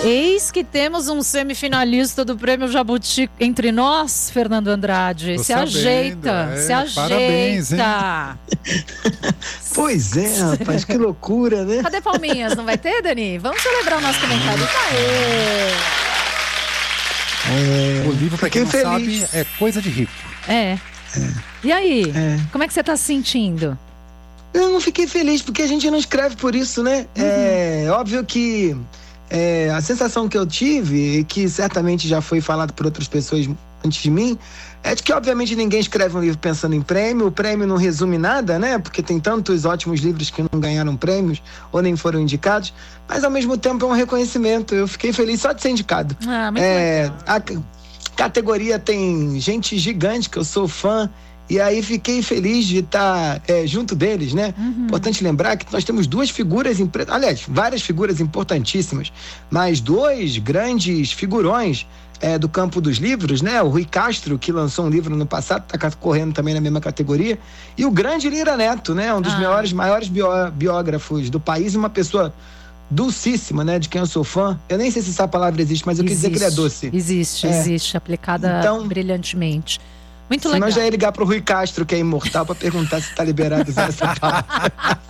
Eis que temos um semifinalista do Prêmio Jabuti entre nós, Fernando Andrade. Se ajeita. Parabéns, hein? Pois é, rapaz, que loucura, né? Cadê palminhas? Não vai ter, Dani? Vamos celebrar o nosso comentário. O livro, pra quem não sabe, é coisa de rico. E aí? Como é que você tá se sentindo? Eu não fiquei feliz, porque a gente não escreve por isso, né? É óbvio que a sensação que eu tive, e que certamente já foi falado por outras pessoas antes de mim, é de que obviamente ninguém escreve um livro pensando em prêmio. O prêmio não resume nada, né? Porque tem tantos ótimos livros que não ganharam prêmios ou nem foram indicados, mas ao mesmo tempo é um reconhecimento. Eu fiquei feliz só de ser indicado. A categoria tem gente gigante que eu sou fã, e aí fiquei feliz de estar junto deles, né? Importante lembrar que nós temos duas figuras, várias figuras importantíssimas, mas dois grandes figurões do campo dos livros, né? O Rui Castro, que lançou um livro no passado, está correndo também na mesma categoria, e o grande Lira Neto, né? Um dos maiores biógrafos do país, uma pessoa dulcíssima, né? De quem eu sou fã. Eu nem sei se essa palavra existe, mas eu quis dizer que ele é doce. Existe, aplicada brilhantemente. Muito legal. Senão já ia ligar pro Rui Castro, que é imortal, pra perguntar se tá liberado usar essa palavra.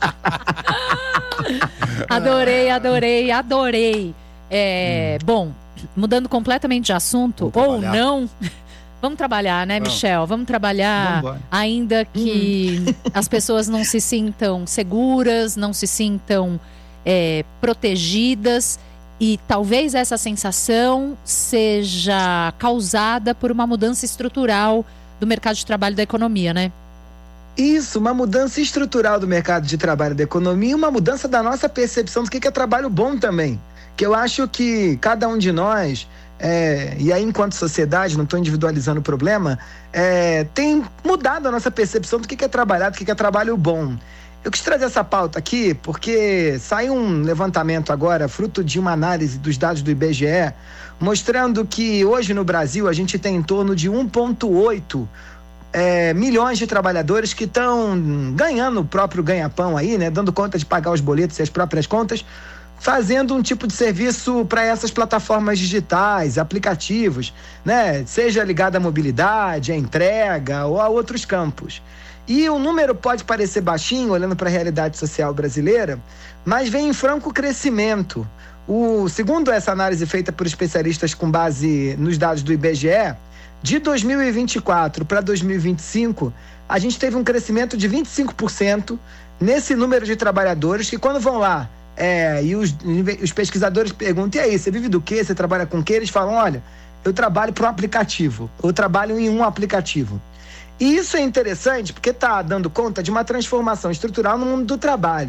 Adorei. Bom, mudando completamente de assunto, ou não, vamos trabalhar, né, Michel? Vamos trabalhar, ainda que as pessoas não se sintam seguras, não se sintam protegidas. E talvez essa sensação seja causada por uma mudança estrutural do mercado de trabalho da economia, né? Isso, uma mudança estrutural do mercado de trabalho da economia e uma mudança da nossa percepção do que é trabalho bom também. Que eu acho que cada um de nós, e aí enquanto sociedade, não estou individualizando o problema, tem mudado a nossa percepção do que é trabalhar, do que é trabalho bom. Eu quis trazer essa pauta aqui porque saiu um levantamento agora, fruto de uma análise dos dados do IBGE, mostrando que hoje no Brasil a gente tem em torno de 1,8 milhões de trabalhadores que estão ganhando o próprio ganha-pão aí, né? Dando conta de pagar os boletos e as próprias contas, fazendo um tipo de serviço para essas plataformas digitais, aplicativos, né? Seja ligado à mobilidade, à entrega ou a outros campos. E o número pode parecer baixinho, olhando para a realidade social brasileira, mas vem em franco crescimento. Segundo essa análise feita por especialistas com base nos dados do IBGE, de 2024 para 2025, a gente teve um crescimento de 25% nesse número de trabalhadores que, quando vão lá, e os pesquisadores perguntam: e aí, você vive do quê? Você trabalha com o quê? Eles falam: olha, eu trabalho para um aplicativo, eu trabalho em um aplicativo. E isso é interessante porque está dando conta de uma transformação estrutural no mundo do trabalho.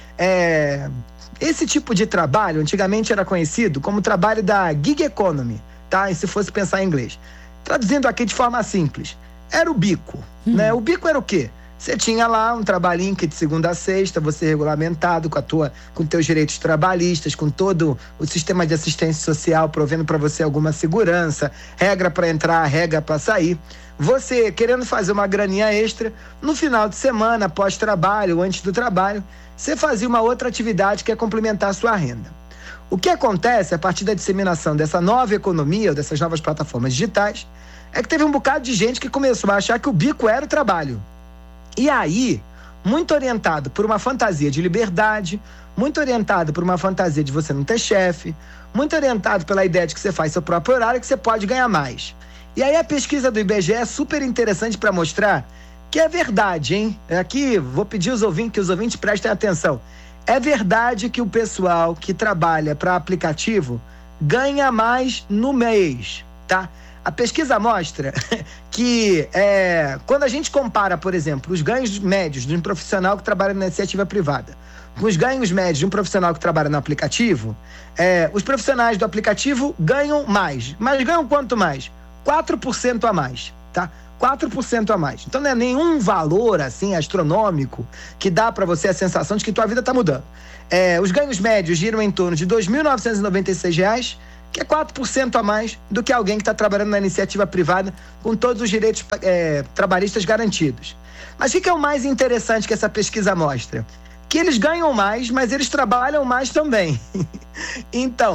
Esse tipo de trabalho antigamente era conhecido como trabalho da gig economy, tá? E se fosse pensar em inglês. Traduzindo aqui de forma simples, era o bico, né? O bico era o quê? Você tinha lá um trabalhinho que de segunda a sexta, você regulamentado com teus direitos trabalhistas, com todo o sistema de assistência social provendo para você alguma segurança, regra para entrar, regra para sair. Você querendo fazer uma graninha extra, no final de semana, após trabalho, antes do trabalho, você fazia uma outra atividade que é complementar a sua renda. O que acontece a partir da disseminação dessa nova economia, ou dessas novas plataformas digitais, é que teve um bocado de gente que começou a achar que o bico era o trabalho. E aí, muito orientado por uma fantasia de liberdade, muito orientado por uma fantasia de você não ter chefe, muito orientado pela ideia de que você faz seu próprio horário e que você pode ganhar mais. E aí a pesquisa do IBGE é super interessante para mostrar que é verdade, hein? Aqui vou pedir que os ouvintes prestem atenção. É verdade que o pessoal que trabalha para aplicativo ganha mais no mês, tá? A pesquisa mostra que quando a gente compara, por exemplo, os ganhos médios de um profissional que trabalha na iniciativa privada com os ganhos médios de um profissional que trabalha no aplicativo, os profissionais do aplicativo ganham mais. Mas ganham quanto mais? 4% a mais, tá? 4% a mais. Então não é nenhum valor assim astronômico que dá para você a sensação de que tua vida está mudando. Os ganhos médios giram em torno de R$ 2.996, que é 4% a mais do que alguém que está trabalhando na iniciativa privada com todos os direitos trabalhistas garantidos. Mas o que é o mais interessante que essa pesquisa mostra? Que eles ganham mais, mas eles trabalham mais também. Então,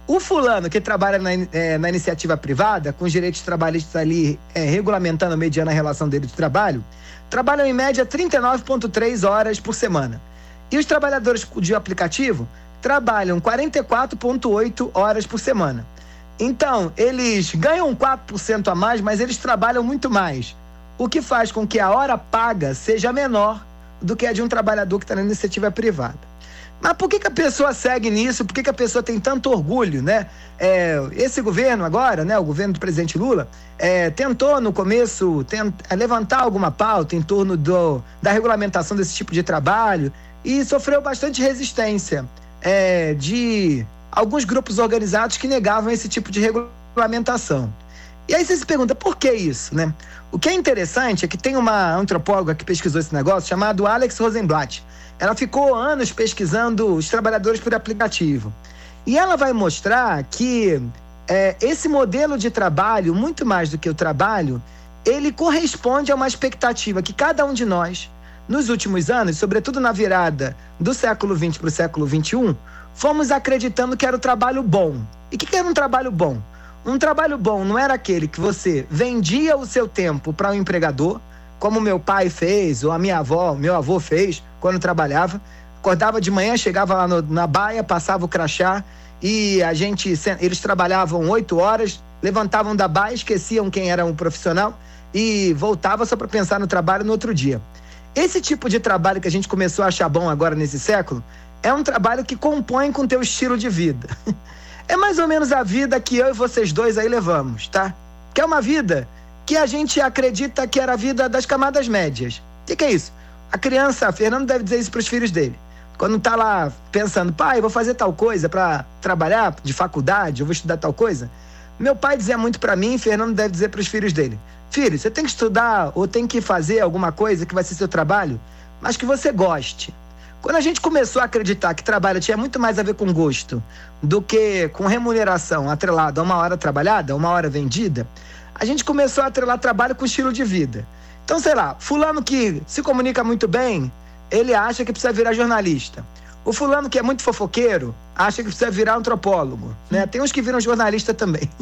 o fulano que trabalha na iniciativa privada, com os direitos trabalhistas ali regulamentando a mediana relação dele de trabalho, trabalham em média 39,3 horas por semana. E os trabalhadores de aplicativo trabalham 44,8 horas por semana. Então, eles ganham 4% a mais, mas eles trabalham muito mais. O que faz com que a hora paga seja menor do que a de um trabalhador que está na iniciativa privada. Mas por que a pessoa segue nisso? Por que a pessoa tem tanto orgulho, né? Esse governo agora, né, o governo do presidente Lula, tentou no começo levantar alguma pauta em torno da regulamentação desse tipo de trabalho e sofreu bastante resistência de alguns grupos organizados que negavam esse tipo de regulamentação. E aí você se pergunta, por que isso, né? O que é interessante é que tem uma antropóloga que pesquisou esse negócio, chamada Alex Rosenblatt. Ela ficou anos pesquisando os trabalhadores por aplicativo. E ela vai mostrar que esse modelo de trabalho, muito mais do que o trabalho, ele corresponde a uma expectativa que cada um de nós, nos últimos anos, sobretudo na virada do século XX para o século XXI, fomos acreditando que era o trabalho bom. E o que era um trabalho bom? Um trabalho bom não era aquele que você vendia o seu tempo para um empregador, como meu pai fez, ou meu avô fez, quando trabalhava. Acordava de manhã, chegava lá na baia, passava o crachá, e eles trabalhavam 8 horas, levantavam da baia, esqueciam quem era um profissional, e voltava só para pensar no trabalho no outro dia. Esse tipo de trabalho que a gente começou a achar bom agora nesse século, é um trabalho que compõe com o teu estilo de vida. É mais ou menos a vida que eu e vocês dois aí levamos, tá? Que é uma vida que a gente acredita que era a vida das camadas médias. O que é isso? A criança, Fernando deve dizer isso para os filhos dele. Quando tá lá pensando, pai, vou fazer tal coisa para trabalhar de faculdade, eu vou estudar tal coisa. Meu pai dizia muito para mim, Fernando deve dizer para os filhos dele. Filho, você tem que estudar ou tem que fazer alguma coisa que vai ser seu trabalho, mas que você goste. Quando a gente começou a acreditar que trabalho tinha muito mais a ver com gosto do que com remuneração atrelada a uma hora trabalhada, uma hora vendida, a gente começou a atrelar trabalho com estilo de vida. Então, sei lá, fulano que se comunica muito bem, ele acha que precisa virar jornalista. O fulano que é muito fofoqueiro, acha que precisa virar antropólogo, né? Tem uns que viram jornalista também.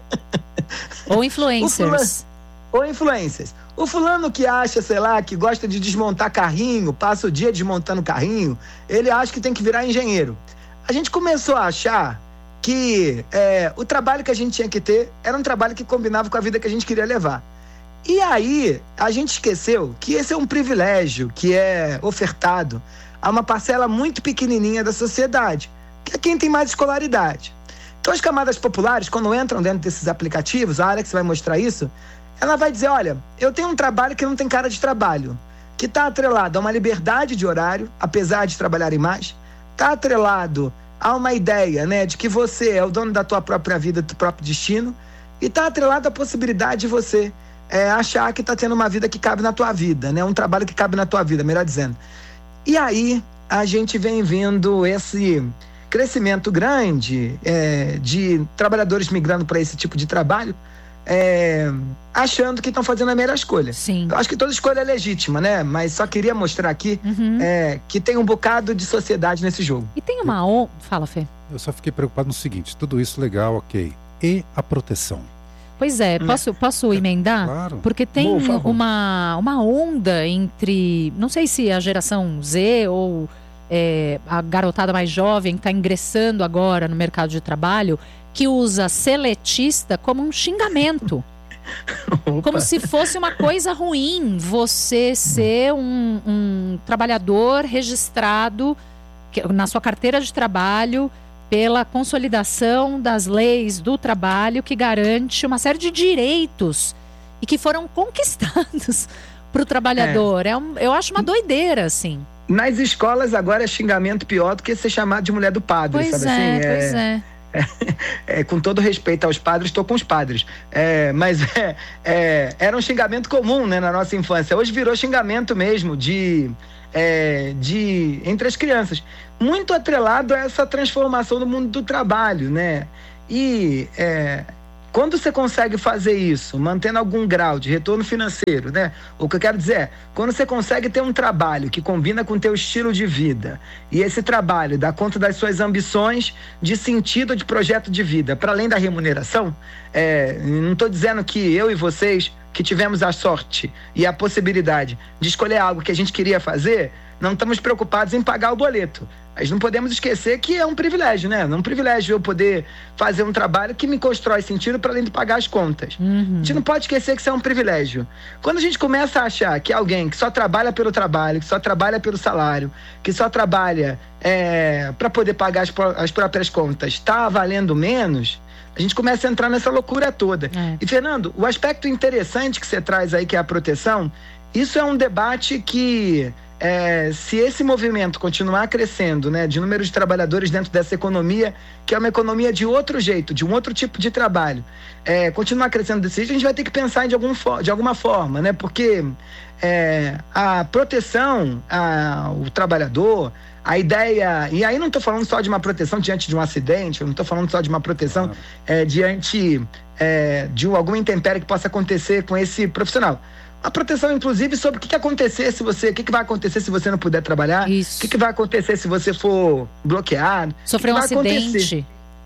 Ou influencers. Ou influencers. O fulano que acha, sei lá, que gosta de desmontar carrinho, passa o dia desmontando carrinho, ele acha que tem que virar engenheiro. A gente começou a achar que o trabalho que a gente tinha que ter era um trabalho que combinava com a vida que a gente queria levar. E aí, a gente esqueceu que esse é um privilégio que é ofertado a uma parcela muito pequenininha da sociedade, que é quem tem mais escolaridade. Então, as camadas populares, quando entram dentro desses aplicativos, a Alex vai mostrar isso, ela vai dizer, olha, eu tenho um trabalho que não tem cara de trabalho, que está atrelado a uma liberdade de horário, apesar de trabalharem mais, está atrelado a uma ideia, né, de que você é o dono da tua própria vida, do próprio destino, e está atrelado à possibilidade de você achar que está tendo uma vida que cabe na tua vida, né, um trabalho que cabe na tua vida, melhor dizendo. E aí, a gente vem vendo esse crescimento grande de trabalhadores migrando para esse tipo de trabalho, achando que estão fazendo a melhor escolha. Sim. Eu acho que toda escolha é legítima, né? Mas só queria mostrar aqui que tem um bocado de sociedade nesse jogo. E tem uma... Fala, Fê. Eu só fiquei preocupado no seguinte, tudo isso legal, ok. E a proteção? Pois é, posso emendar? Claro. Porque tem uma onda entre, não sei se a geração Z ou a garotada mais jovem que está ingressando agora no mercado de trabalho, que usa seletista como um xingamento. Como se fosse uma coisa ruim você ser um trabalhador registrado na sua carteira de trabalho pela consolidação das leis do trabalho que garante uma série de direitos e que foram conquistados para o trabalhador. Eu acho uma doideira, assim. Nas escolas agora é xingamento pior do que ser chamado de mulher do padre, pois sabe assim? Pois é. Com todo respeito aos padres, estou com os padres. Mas era um xingamento comum, né, na nossa infância. Hoje virou xingamento mesmo entre as crianças. Muito atrelado a essa transformação do mundo do trabalho, né? E quando você consegue fazer isso, mantendo algum grau de retorno financeiro, né? O que eu quero dizer é, quando você consegue ter um trabalho que combina com o teu estilo de vida, e esse trabalho dá conta das suas ambições de sentido de projeto de vida, para além da remuneração, não estou dizendo que eu e vocês que tivemos a sorte e a possibilidade de escolher algo que a gente queria fazer, não estamos preocupados em pagar o boleto. Mas não podemos esquecer que é um privilégio, né? É um privilégio eu poder fazer um trabalho que me constrói sentido para além de pagar as contas. A gente não pode esquecer que isso é um privilégio. Quando a gente começa a achar que alguém que só trabalha pelo trabalho, que só trabalha pelo salário, que só trabalha para poder pagar as próprias contas, está valendo menos, a gente começa a entrar nessa loucura toda. E, Fernando, o aspecto interessante que você traz aí, que é a proteção, isso é um debate que... se esse movimento continuar crescendo, né, de número de trabalhadores dentro dessa economia, que é uma economia de outro jeito, de um outro tipo de trabalho, continuar crescendo desse jeito, a gente vai ter que pensar de alguma forma, né, porque a proteção ao trabalhador, a ideia, e aí não estou falando só de uma proteção diante de um acidente, eu não estou falando só de uma proteção diante de alguma intempérie que possa acontecer com esse profissional. A proteção, inclusive, sobre o que acontecer se você... O que vai acontecer se você não puder trabalhar? Isso. O que vai acontecer se você for bloqueado? Sofrer um acidente.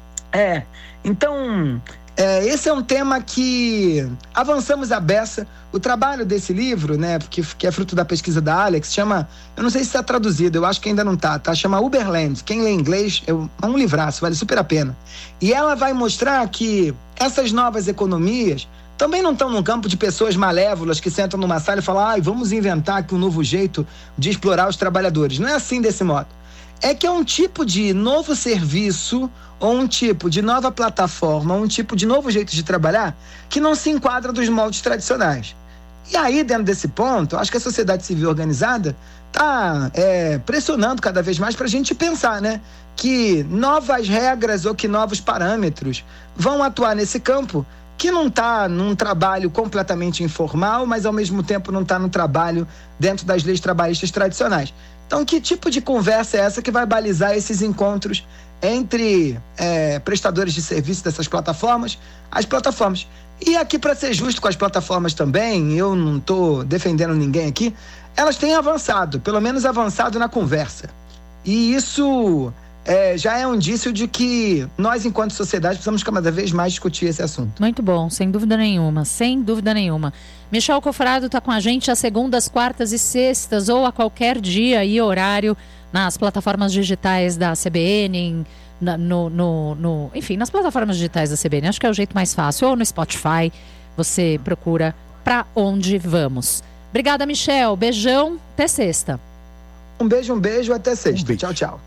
Então, esse é um tema que avançamos a beça. O trabalho desse livro, né, que é fruto da pesquisa da Alex, chama... Eu não sei se está traduzido, eu acho que ainda não tá? Chama Uberland. Quem lê inglês, é um livraço, vale super a pena. E ela vai mostrar que essas novas economias também não estão num campo de pessoas malévolas que sentam numa sala e falam, vamos inventar aqui um novo jeito de explorar os trabalhadores. Não é assim desse modo. É que é um tipo de novo serviço, ou um tipo de nova plataforma, um tipo de novo jeito de trabalhar que não se enquadra dos moldes tradicionais. E aí, dentro desse ponto, acho que a sociedade civil organizada está pressionando cada vez mais para a gente pensar, né, que novas regras ou que novos parâmetros vão atuar nesse campo que não está num trabalho completamente informal, mas ao mesmo tempo não está no trabalho dentro das leis trabalhistas tradicionais. Então, que tipo de conversa é essa que vai balizar esses encontros entre prestadores de serviço dessas plataformas, as plataformas? E aqui, para ser justo com as plataformas também, eu não estou defendendo ninguém aqui, elas têm avançado, pelo menos avançado na conversa. E isso... já é um indício de que nós, enquanto sociedade, precisamos cada vez mais discutir esse assunto. Muito bom, sem dúvida nenhuma, sem dúvida nenhuma. Michel Cofrado está com a gente às segundas, quartas e sextas, ou a qualquer dia e horário, nas plataformas digitais da CBN, enfim, nas plataformas digitais da CBN, acho que é o jeito mais fácil, ou no Spotify, você procura Pra Onde Vamos. Obrigada, Michel, beijão, até sexta. Um beijo, até sexta. Tchau, tchau.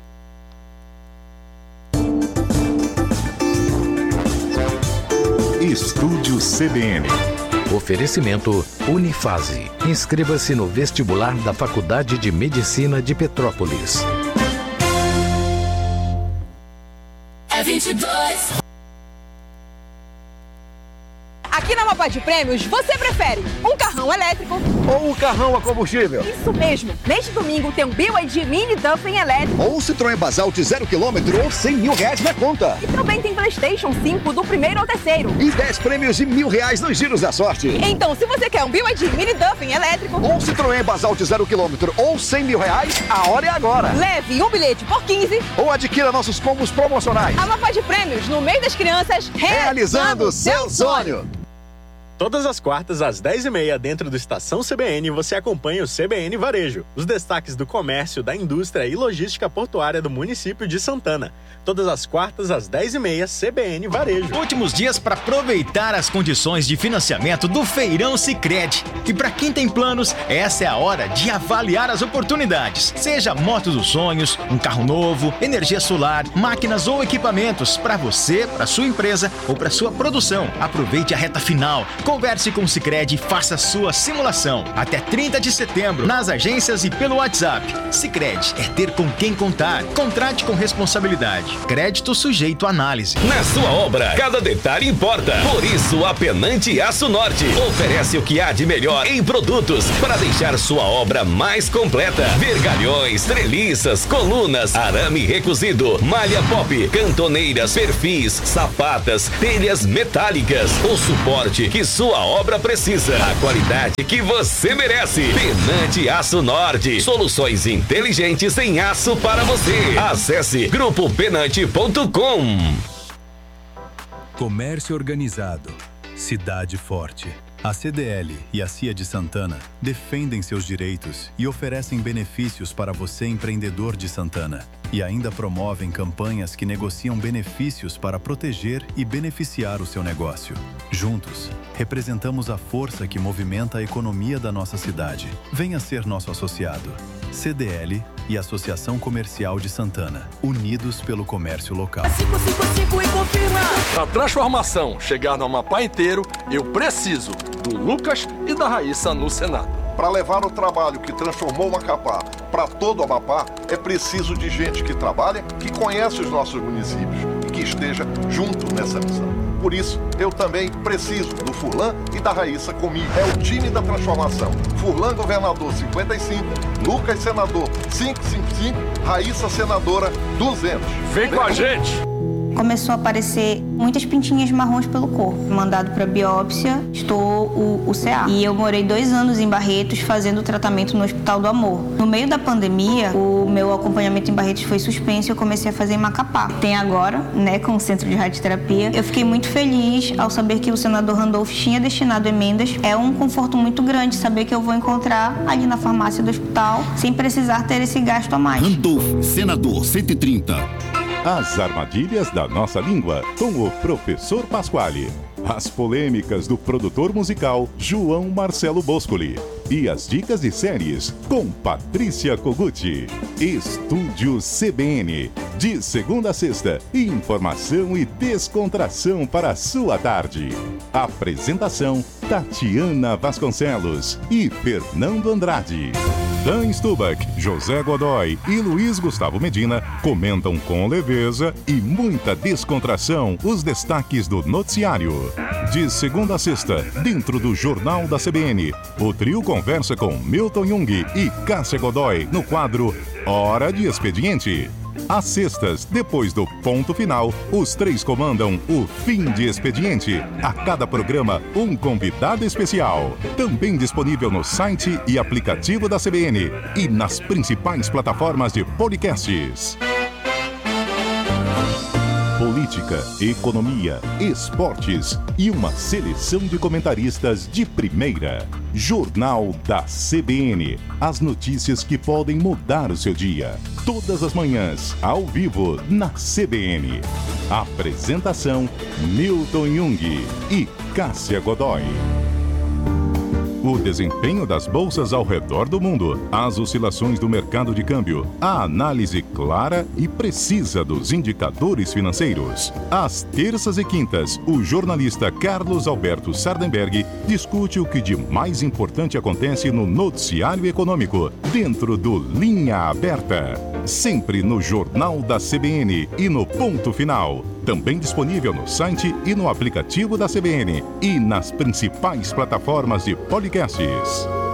Estúdio CBN. Oferecimento Unifase. Inscreva-se no vestibular da Faculdade de Medicina de Petrópolis. É 22. Aqui na Mapad Prêmios, você prefere um carrão elétrico ou um carrão a combustível? Isso mesmo! Neste domingo tem um BYD Mini Duffin elétrico ou um Citroën Basalt 0 km ou R$100 mil na conta. E também tem PlayStation 5 do primeiro ao terceiro. E 10 prêmios de R$1.000 nos giros da sorte. Então, se você quer um BYD Mini Duffin elétrico ou um Citroën Basalt 0 km ou R$100 mil, a hora é agora. Leve um bilhete por 15 ou adquira nossos combos promocionais. A Mapad Prêmios, no meio das crianças, realizando seu sonho. Todas as quartas, às 10h30, dentro do Estação CBN, você acompanha o CBN Varejo. Os destaques do comércio, da indústria e logística portuária do município de Santana. Todas as quartas, às 10h30, CBN Varejo. Últimos dias para aproveitar as condições de financiamento do Feirão Sicredi. E para quem tem planos, essa é a hora de avaliar as oportunidades. Seja moto dos sonhos, um carro novo, energia solar, máquinas ou equipamentos para você, para sua empresa ou para sua produção. Aproveite a reta final. Converse com o Sicredi e faça sua simulação. Até 30 de setembro, nas agências e pelo WhatsApp. Sicredi é ter com quem contar. Contrate com responsabilidade. Crédito sujeito à análise. Na sua obra, cada detalhe importa. Por isso, a Penante Aço Norte oferece o que há de melhor em produtos para deixar sua obra mais completa. Vergalhões, treliças, colunas, arame recozido, malha pop, cantoneiras, perfis, sapatas, telhas metálicas. O suporte que sua obra precisa. A qualidade que você merece. Penante Aço Norte. Soluções inteligentes em aço para você. Acesse grupopenante.com. Comércio organizado. Cidade forte. A CDL e a CIA de Santana defendem seus direitos e oferecem benefícios para você, empreendedor de Santana. E ainda promovem campanhas que negociam benefícios para proteger e beneficiar o seu negócio. Juntos, representamos a força que movimenta a economia da nossa cidade. Venha ser nosso associado. CDL e Associação Comercial de Santana, unidos pelo comércio local. 555 e confirma! Para transformação chegar no Amapá inteiro, eu preciso do Lucas e da Raíssa no Senado. Para levar o trabalho que transformou o Macapá para todo o Amapá, é preciso de gente que trabalha, que conhece os nossos municípios e que esteja junto nessa missão. Por isso, eu também preciso do Furlan e da Raíssa comigo. É o time da transformação. Furlan, governador 55, Lucas, senador 555, Raíssa, senadora 200. Vem com a gente! Começou a aparecer muitas pintinhas marrons pelo corpo. Mandado para biópsia, estou o CA. E eu morei 2 anos em Barretos fazendo tratamento no Hospital do Amor. No meio da pandemia, o meu acompanhamento em Barretos foi suspenso e eu comecei a fazer em Macapá. Tem agora, né, com o Centro de Radioterapia. Eu fiquei muito feliz ao saber que o senador Randolph tinha destinado emendas. É um conforto muito grande saber que eu vou encontrar ali na farmácia do hospital sem precisar ter esse gasto a mais. Randolph, senador 130. As armadilhas da nossa língua, com o professor Pasquale. As polêmicas do produtor musical João Marcelo Boscoli. E as dicas de séries com Patrícia Koguchi. Estúdio CBN. De segunda a sexta, informação e descontração para a sua tarde. Apresentação Tatiana Vasconcelos e Fernando Andrade. Dan Stubach, José Godoy e Luiz Gustavo Medina comentam com leveza e muita descontração os destaques do noticiário. De segunda a sexta, dentro do Jornal da CBN, o trio conversa com Milton Jung e Cássia Godoy no quadro Hora de Expediente. Às sextas, depois do ponto final, os três comandam o Fim de Expediente. A cada programa, um convidado especial. Também disponível no site e aplicativo da CBN e nas principais plataformas de podcasts. Política, economia, esportes e uma seleção de comentaristas de primeira. Jornal da CBN. As notícias que podem mudar o seu dia. Todas as manhãs, ao vivo, na CBN. Apresentação: Milton Jung e Cássia Godoy. O desempenho das bolsas ao redor do mundo, as oscilações do mercado de câmbio, a análise clara e precisa dos indicadores financeiros. Às terças e quintas, o jornalista Carlos Alberto Sardenberg discute o que de mais importante acontece no noticiário econômico, dentro do Linha Aberta. Sempre no Jornal da CBN e no Ponto Final. Também disponível no site e no aplicativo da CBN e nas principais plataformas de podcasts.